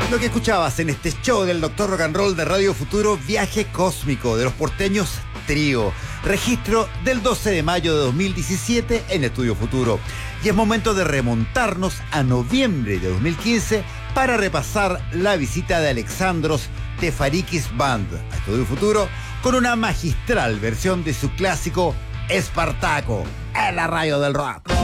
Lo que escuchabas en este show del Doctor Rock and Roll de Radio Futuro, Viaje Cósmico de los porteños Trío. Registro del 12 de mayo de 2017 en Estudio Futuro. Y es momento de remontarnos a noviembre de 2015 para repasar la visita de Alexandros Tefarikis Band a Estudio Futuro con una magistral versión de su clásico Espartaco en la radio del rock.